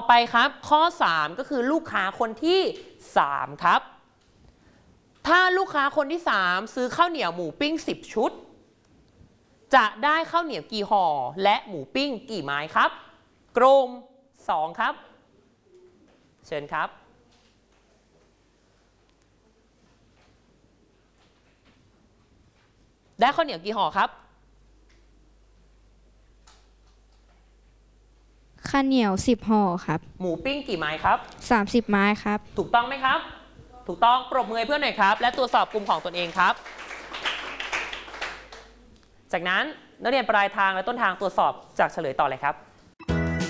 ไปครับข้อ3ก็คือลูกค้าคนที่3ครับถ้าลูกค้าคนที่3ซื้อข้าวเหนียวหมูปิ้ง10ชุดจะได้ข้าวเหนียวกี่ห่อและหมูปิ้งกี่ไม้ครับกลุ่ม2ครับเชิญครับได้ข้าวเหนียวกี่ห่อครับข้าวเหนียว10ห่อครับหมูปิ้งกี่ไม้ครับ 30ไม้ครับถูกต้องไหมครับถูกต้องปรบมือให้เพื่อนหน่อยครับและตรวจสอบกลุ่มของตนเองครับจากนั้นนักเรียนปลายทางและต้นทางตรวจสอบจากเฉลยต่อเลยครับ